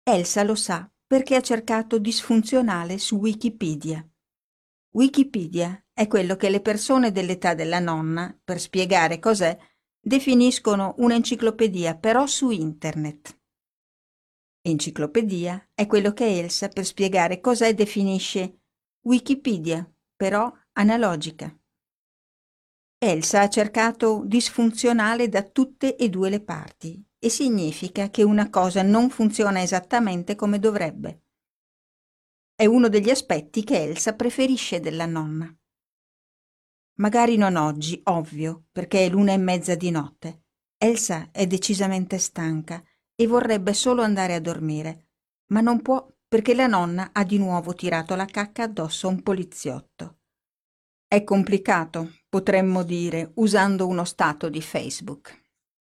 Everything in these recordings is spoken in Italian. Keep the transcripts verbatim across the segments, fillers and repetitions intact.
Elsa lo sa perché ha cercato disfunzionale su Wikipedia. Wikipedia è quello che le persone dell'età della nonna, per spiegare cos'è, definiscono un'enciclopedia, però su internet. Enciclopedia è quello che Elsa, per spiegare cos'è, definisce Wikipedia, però analogica. Elsa ha cercato disfunzionale da tutte e due le parti e significa che una cosa non funziona esattamente come dovrebbe. È uno degli aspetti che Elsa preferisce della nonna. Magari non oggi, ovvio, perché è l'una e mezza di notte. Elsa è decisamente stanca e vorrebbe solo andare a dormire, ma non può perché la nonna ha di nuovo tirato la cacca addosso a un poliziotto. È complicato, potremmo dire, usando uno stato di Facebook.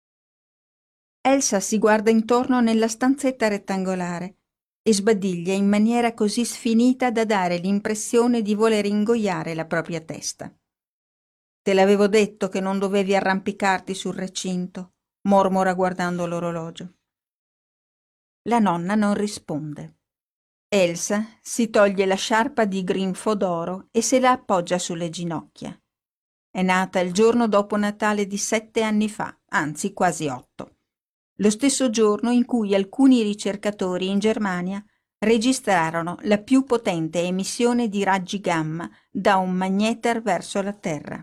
Elsa si guarda intorno nella stanzetta rettangolare e sbadiglia in maniera così sfinita da dare l'impressione di voler ingoiare la propria testa. Te l'avevo detto che non dovevi arrampicarti sul recinto, mormora guardando l'orologio. La nonna non risponde. Elsa si toglie la sciarpa di grinfo d'oro e se la appoggia sulle ginocchia. È nata il giorno dopo Natale di sette anni fa, anzi quasi otto. Lo stesso giorno in cui alcuni ricercatori in Germania registrarono la più potente emissione di raggi gamma da un magnetar verso la Terra.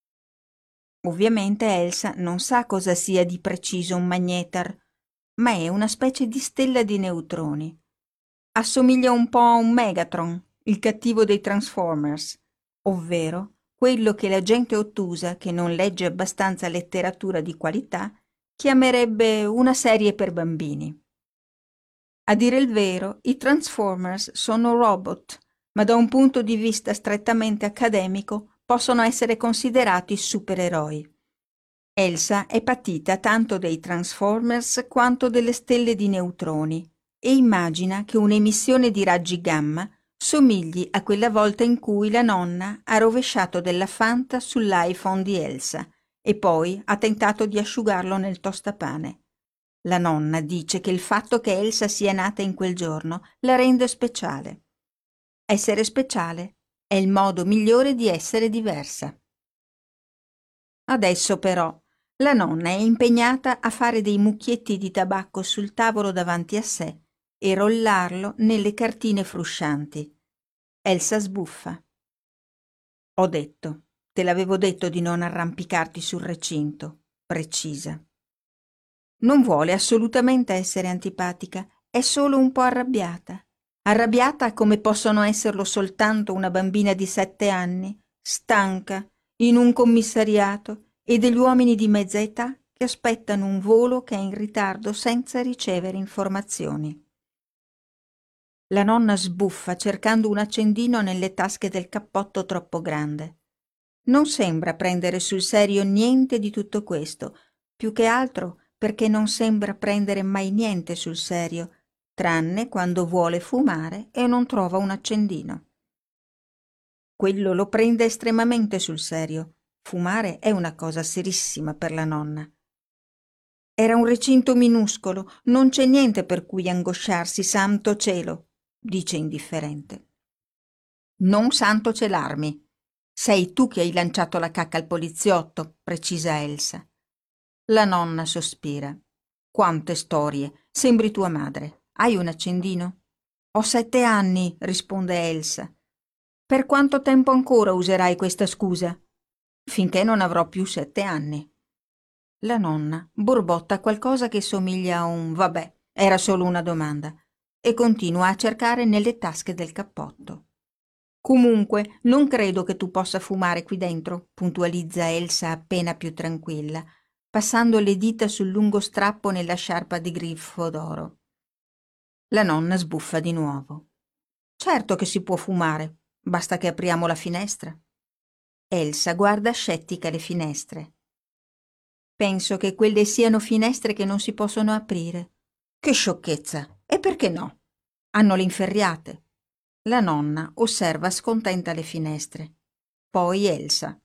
Ovviamente Elsa non sa cosa sia di preciso un magnetar, ma è una specie di stella di neutroni. Assomiglia un po' a un Megatron, il cattivo dei Transformers, ovvero quello che la gente ottusa, che non legge abbastanza letteratura di qualità, chiamerebbe una serie per bambini. A dire il vero, i Transformers sono robot, ma da un punto di vista strettamente accademico possono essere considerati supereroi. Elsa è patita tanto dei Transformers quanto delle stelle di neutroni e immagina che un'emissione di raggi gamma somigli a quella volta in cui la nonna ha rovesciato della Fanta sull'iPhone di Elsa e poi ha tentato di asciugarlo nel tostapane. La nonna dice che il fatto che Elsa sia nata in quel giorno la rende speciale. Essere speciale è il modo migliore di essere diversa. Adesso però la nonna è impegnata a fare dei mucchietti di tabacco sul tavolo davanti a sé e rollarlo nelle cartine fruscianti. Elsa sbuffa. Ho detto, te l'avevo detto di non arrampicarti sul recinto, precisa. Non vuole assolutamente essere antipatica, è solo un po' arrabbiata. Arrabbiata come possono esserlo soltanto una bambina di sette anni, stanca, in un commissariato, e degli uomini di mezza età che aspettano un volo che è in ritardo senza ricevere informazioni. La nonna sbuffa cercando un accendino nelle tasche del cappotto troppo grande. Non sembra prendere sul serio niente di tutto questo, più che altro perché non sembra prendere mai niente sul serio, tranne quando vuole fumare e non trova un accendino. Quello lo prende estremamente sul serio. Fumare è una cosa serissima per la nonna. Era un recinto minuscolo, non c'è niente per cui angosciarsi, santo cielo, dice indifferente. Non santo celarmi. Sei tu che hai lanciato la cacca al poliziotto, precisa Elsa. La nonna sospira. Quante storie, sembri tua madre. Hai un accendino? Ho sette anni, risponde Elsa. Per quanto tempo ancora userai questa scusa? Finché non avrò più sette anni. La nonna borbotta qualcosa che somiglia a un vabbè, era solo una domanda, e continua a cercare nelle tasche del cappotto. Comunque, non credo che tu possa fumare qui dentro, puntualizza Elsa appena più tranquilla, passando le dita sul lungo strappo nella sciarpa di griffo d'oro. La nonna sbuffa di nuovo. Certo che si può fumare, basta che apriamo la finestra. Elsa guarda scettica le finestre. Penso che quelle siano finestre che non si possono aprire. Che sciocchezza! E perché no? Hanno le inferriate. La nonna osserva scontenta le finestre. Poi Elsa.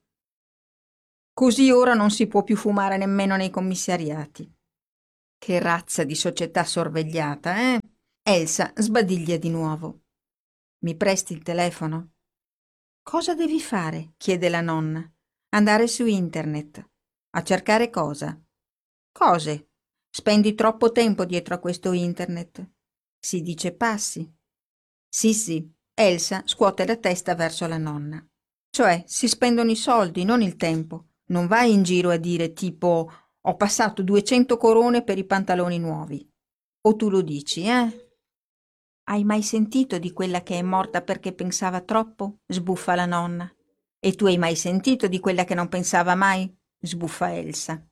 Così ora non si può più fumare nemmeno nei commissariati. Che razza di società sorvegliata, eh? Elsa sbadiglia di nuovo. Mi presti il telefono? Cosa devi fare? Chiede la nonna. Andare su internet. A cercare cosa? Cose. Spendi troppo tempo dietro a questo internet. Si dice passi. Sì, sì. Elsa scuote la testa verso la nonna. Cioè, si spendono i soldi, non il tempo. Non vai in giro a dire tipo ho passato duecento corone per i pantaloni nuovi. O tu lo dici, eh? Hai mai sentito di quella che è morta perché pensava troppo? Sbuffa la nonna. E tu hai mai sentito di quella che non pensava mai? Sbuffa Elsa.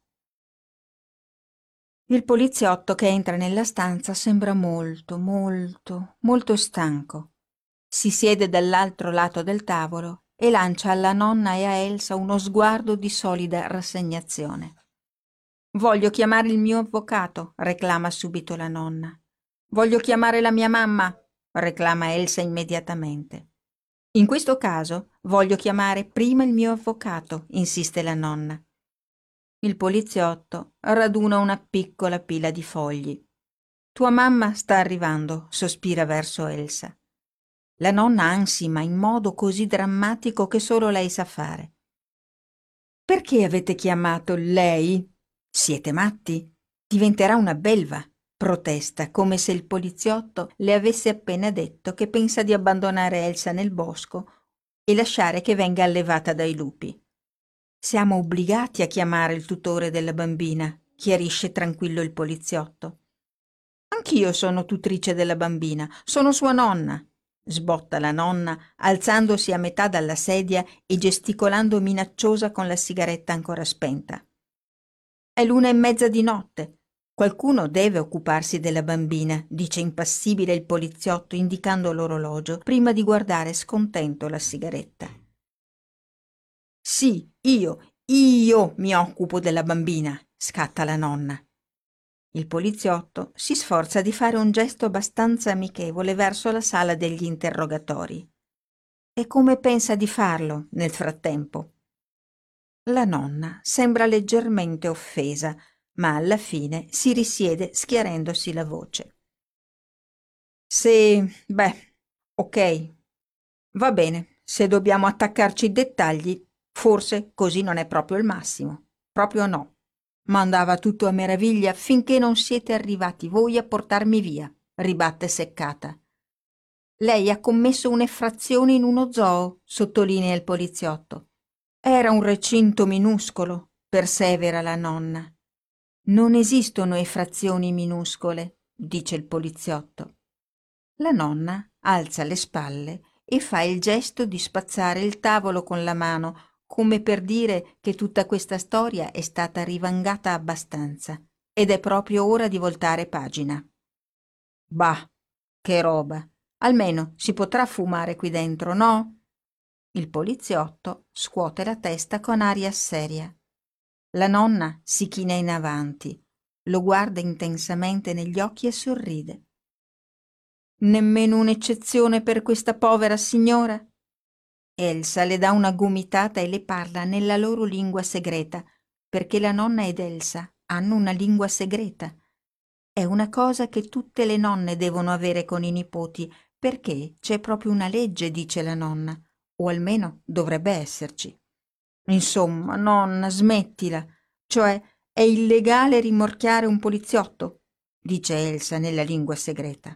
Il poliziotto che entra nella stanza sembra molto, molto, molto stanco. Si siede dall'altro lato del tavolo e lancia alla nonna e a Elsa uno sguardo di solida rassegnazione. Voglio chiamare il mio avvocato, reclama subito la nonna. Voglio chiamare la mia mamma, reclama Elsa immediatamente. In questo caso voglio chiamare prima il mio avvocato, insiste la nonna. Il poliziotto raduna una piccola pila di fogli. Tua mamma sta arrivando, sospira verso Elsa. La nonna ansima in modo così drammatico che solo lei sa fare. Perché avete chiamato lei? Siete matti? Diventerà una belva, protesta, come se il poliziotto le avesse appena detto che pensa di abbandonare Elsa nel bosco e lasciare che venga allevata dai lupi. Siamo obbligati a chiamare il tutore della bambina, chiarisce tranquillo il poliziotto. Anch'io sono tutrice della bambina, sono sua nonna, sbotta la nonna, alzandosi a metà dalla sedia e gesticolando minacciosa con la sigaretta ancora spenta. È l'una e mezza di notte. Qualcuno deve occuparsi della bambina, dice impassibile il poliziotto indicando l'orologio prima di guardare scontento la sigaretta. Sì, io, io mi occupo della bambina, scatta la nonna. Il poliziotto si sforza di fare un gesto abbastanza amichevole verso la sala degli interrogatori. E come pensa di farlo nel frattempo? La nonna sembra leggermente offesa, ma alla fine si risiede schiarendosi la voce. Se, beh, ok, va bene, se dobbiamo attaccarci ai dettagli, forse così non è proprio il massimo. Proprio no. Ma andava tutto a meraviglia finché non siete arrivati voi a portarmi via, ribatte seccata. Lei ha commesso un'effrazione in uno zoo, sottolinea il poliziotto. Era un recinto minuscolo, persevera la nonna. Non esistono effrazioni minuscole, dice il poliziotto. La nonna alza le spalle e fa il gesto di spazzare il tavolo con la mano, come per dire che tutta questa storia è stata rivangata abbastanza ed è proprio ora di voltare pagina. Bah, che roba! Almeno si potrà fumare qui dentro, no? Il poliziotto scuote la testa con aria seria. La nonna si china in avanti, lo guarda intensamente negli occhi e sorride. Nemmeno un'eccezione per questa povera signora? Elsa le dà una gomitata e le parla nella loro lingua segreta, perché la nonna ed Elsa hanno una lingua segreta. È una cosa che tutte le nonne devono avere con i nipoti, perché c'è proprio una legge, dice la nonna, o almeno dovrebbe esserci. Insomma, nonna, smettila. Cioè, è illegale rimorchiare un poliziotto, dice Elsa nella lingua segreta.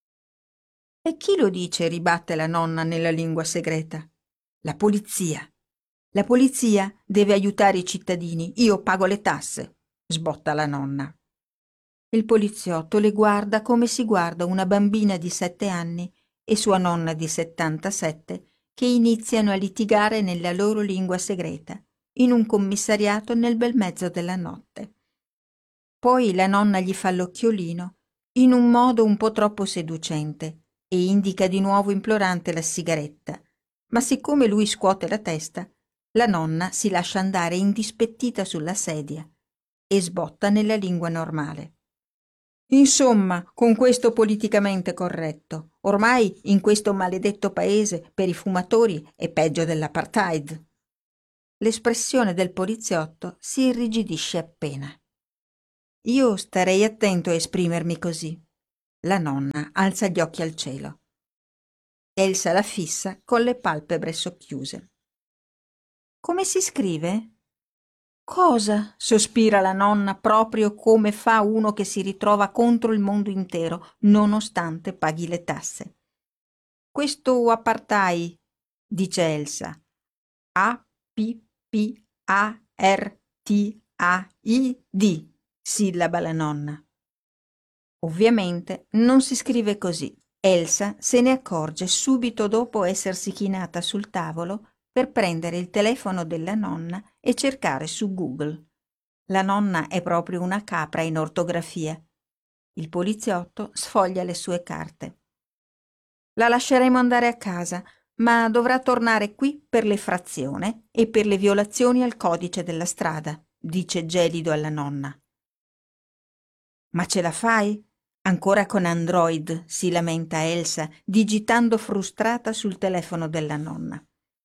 E chi lo dice? Ribatte la nonna nella lingua segreta. La polizia. La polizia deve aiutare i cittadini. Io pago le tasse, sbotta la nonna. Il poliziotto le guarda come si guarda una bambina di sette anni e sua nonna di settantasette che iniziano a litigare nella loro lingua segreta, in un commissariato nel bel mezzo della notte. Poi la nonna gli fa l'occhiolino, in un modo un po' troppo seducente, e indica di nuovo implorante la sigaretta, ma siccome lui scuote la testa, la nonna si lascia andare indispettita sulla sedia e sbotta nella lingua normale. Insomma, con questo politicamente corretto, ormai in questo maledetto paese per i fumatori è peggio dell'apartheid. L'espressione del poliziotto si irrigidisce appena. Io starei attento a esprimermi così. La nonna alza gli occhi al cielo. Elsa la fissa con le palpebre socchiuse. Come si scrive? Cosa? Sospira la nonna, proprio come fa uno che si ritrova contro il mondo intero, nonostante paghi le tasse. Questo apartheid, dice Elsa. A P P A R T A I D, sillaba la nonna. Ovviamente non si scrive così. Elsa se ne accorge subito dopo essersi chinata sul tavolo per prendere il telefono della nonna e cercare su Google. La nonna è proprio una capra in ortografia. Il poliziotto sfoglia le sue carte. La lasceremo andare a casa, ma dovrà tornare qui per l'effrazione e per le violazioni al codice della strada, dice gelido alla nonna. Ma ce la fai? Ancora con Android, si lamenta Elsa, digitando frustrata sul telefono della nonna.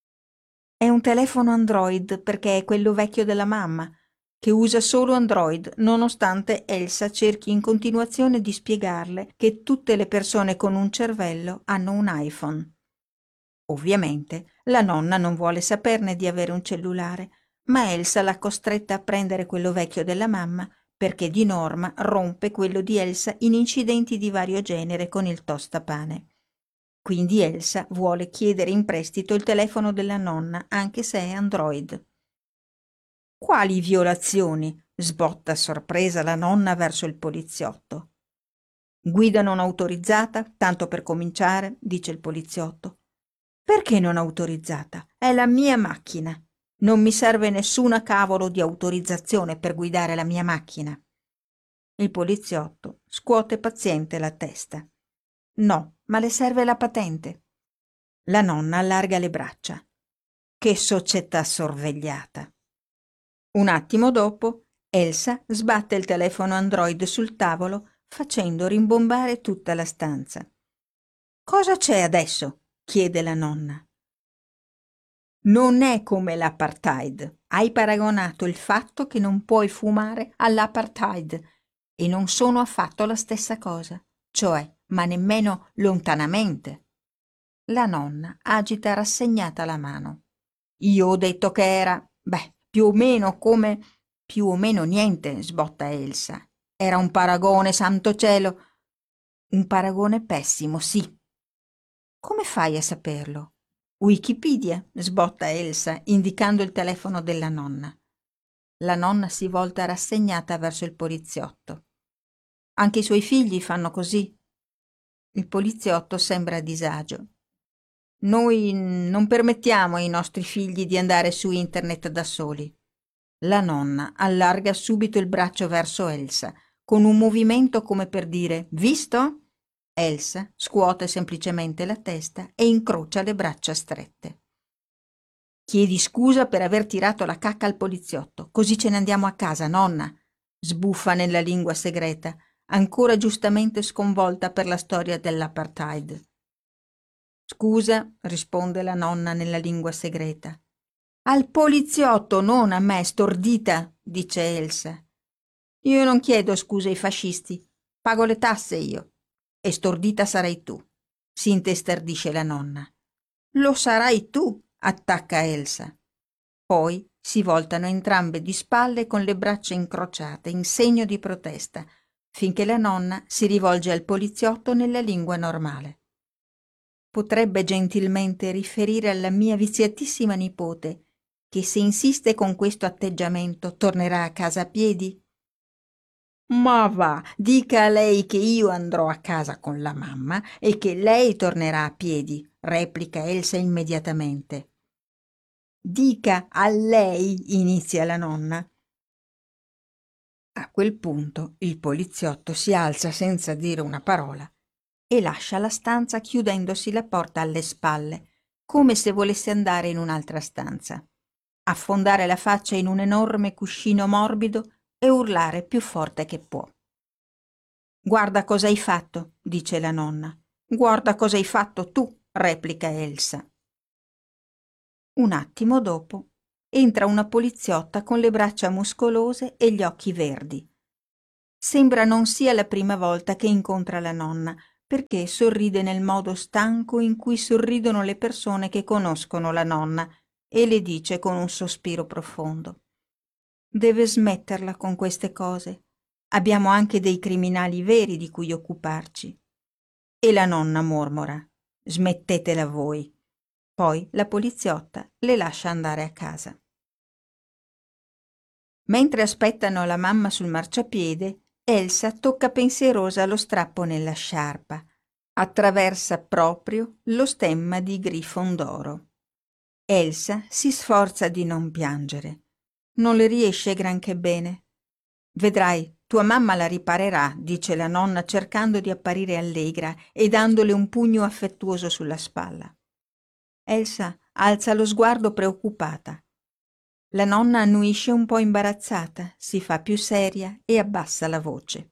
È un telefono Android perché è quello vecchio della mamma, che usa solo Android, nonostante Elsa cerchi in continuazione di spiegarle che tutte le persone con un cervello hanno un iPhone. Ovviamente la nonna non vuole saperne di avere un cellulare, ma Elsa l'ha costretta a prendere quello vecchio della mamma perché di norma rompe quello di Elsa in incidenti di vario genere con il tostapane. Quindi Elsa vuole chiedere in prestito il telefono della nonna, anche se è Android. Quali violazioni? Sbotta sorpresa la nonna verso il poliziotto. Guida non autorizzata, tanto per cominciare, dice il poliziotto. Perché non autorizzata? È la mia macchina. Non mi serve nessuna cavolo di autorizzazione per guidare la mia macchina. Il poliziotto scuote paziente la testa. No, ma le serve la patente. La nonna allarga le braccia. Che società sorvegliata. Un attimo dopo, Elsa sbatte il telefono Android sul tavolo, facendo rimbombare tutta la stanza. Cosa c'è adesso? Chiede la nonna. Non è come l'apartheid. Hai paragonato il fatto che non puoi fumare all'apartheid e non sono affatto la stessa cosa, cioè, ma nemmeno lontanamente. La nonna agita rassegnata la mano. Io ho detto che era, beh, più o meno come, più o meno niente, sbotta Elsa. Era un paragone, santo cielo. Un paragone pessimo, sì. Come fai a saperlo? Wikipedia, sbotta Elsa, indicando il telefono della nonna. La nonna si volta rassegnata verso il poliziotto. Anche i suoi figli fanno così. Il poliziotto sembra a disagio. Noi non permettiamo ai nostri figli di andare su internet da soli. La nonna allarga subito il braccio verso Elsa, con un movimento come per dire «Visto?» Elsa scuote semplicemente la testa e incrocia le braccia strette. Chiedi scusa per aver tirato la cacca al poliziotto, così ce ne andiamo a casa, nonna, sbuffa nella lingua segreta, ancora giustamente sconvolta per la storia dell'apartheid. Scusa, risponde la nonna nella lingua segreta. Al poliziotto, non a me, stordita, dice Elsa. Io non chiedo scuse ai fascisti, pago le tasse io. E stordita sarai tu, si intestardisce la nonna. Lo sarai tu, attacca Elsa. Poi si voltano entrambe di spalle con le braccia incrociate in segno di protesta, finché la nonna si rivolge al poliziotto nella lingua normale. Potrebbe gentilmente riferire alla mia viziatissima nipote che se insiste con questo atteggiamento tornerà a casa a piedi? Ma va, dica a lei che io andrò a casa con la mamma e che lei tornerà a piedi, replica Elsa immediatamente. Dica a lei, inizia la nonna. A quel punto il poliziotto si alza senza dire una parola e lascia la stanza chiudendosi la porta alle spalle, come se volesse andare in un'altra stanza, affondare la faccia in un enorme cuscino morbido e urlare più forte che può. Guarda cosa hai fatto, dice la nonna. Guarda cosa hai fatto tu, replica Elsa. Un attimo dopo entra una poliziotta con le braccia muscolose e gli occhi verdi. Sembra non sia la prima volta che incontra la nonna, perché sorride nel modo stanco in cui sorridono le persone che conoscono la nonna e le dice con un sospiro profondo: deve smetterla con queste cose. Abbiamo anche dei criminali veri di cui occuparci. E la nonna mormora: smettetela voi. Poi la poliziotta le lascia andare a casa. Mentre aspettano la mamma sul marciapiede, Elsa tocca pensierosa lo strappo nella sciarpa. Attraversa proprio lo stemma di Grifondoro. Elsa si sforza di non piangere. Non le riesce granché bene. Vedrai, tua mamma la riparerà, dice la nonna cercando di apparire allegra e dandole un pugno affettuoso sulla spalla. Elsa alza lo sguardo preoccupata. La nonna annuisce un po' imbarazzata, si fa più seria e abbassa la voce.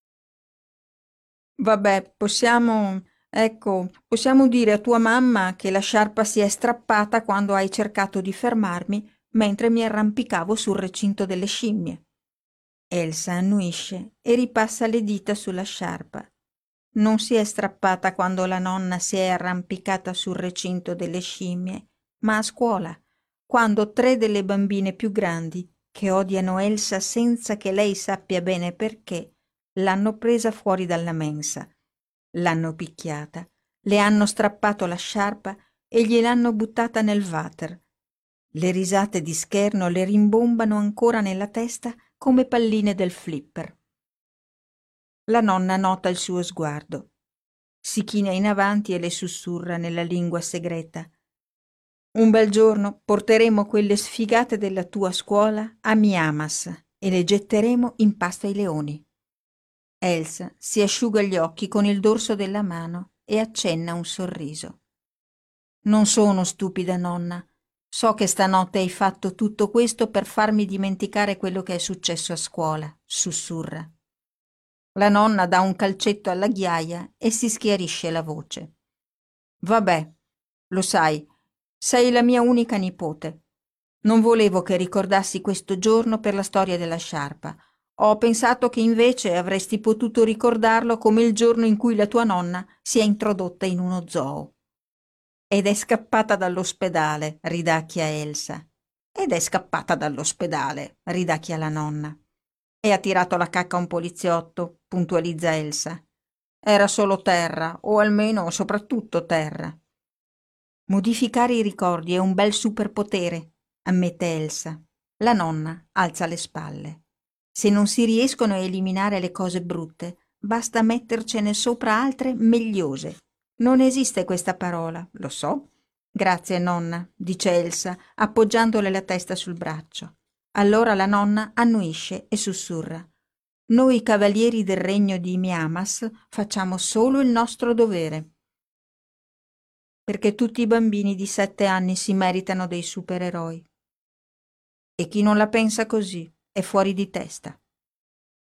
Vabbè, possiamo, ecco, possiamo dire a tua mamma che la sciarpa si è strappata quando hai cercato di fermarmi mentre mi arrampicavo sul recinto delle scimmie. Elsa annuisce e ripassa le dita sulla sciarpa. Non si è strappata quando la nonna si è arrampicata sul recinto delle scimmie, ma a scuola, quando tre delle bambine più grandi, che odiano Elsa senza che lei sappia bene perché, l'hanno presa fuori dalla mensa, l'hanno picchiata, le hanno strappato la sciarpa e gliel'hanno buttata nel water. Le risate di scherno le rimbombano ancora nella testa come palline del flipper. La nonna nota il suo sguardo. Si china in avanti e le sussurra nella lingua segreta: un bel giorno porteremo quelle sfigate della tua scuola a Miamas e le getteremo in pasto ai leoni. Elsa si asciuga gli occhi con il dorso della mano e accenna un sorriso. Non sono stupida, nonna. So che stanotte hai fatto tutto questo per farmi dimenticare quello che è successo a scuola, sussurra. La nonna dà un calcetto alla ghiaia e si schiarisce la voce. Vabbè, lo sai, sei la mia unica nipote. Non volevo che ricordassi questo giorno per la storia della sciarpa. Ho pensato che invece avresti potuto ricordarlo come il giorno in cui la tua nonna si è introdotta in uno zoo. Ed è scappata dall'ospedale, ridacchia Elsa. Ed è scappata dall'ospedale, ridacchia la nonna. E ha tirato la cacca a un poliziotto, puntualizza Elsa. Era solo terra, o almeno soprattutto terra. Modificare i ricordi è un bel superpotere, ammette Elsa. La nonna alza le spalle. Se non si riescono a eliminare le cose brutte, basta mettercene sopra altre megliose. Non esiste questa parola, lo so. Grazie, nonna, dice Elsa, appoggiandole la testa sul braccio. Allora la nonna annuisce e sussurra. Noi cavalieri del regno di Miamas facciamo solo il nostro dovere. Perché tutti i bambini di sette anni si meritano dei supereroi. E chi non la pensa così è fuori di testa.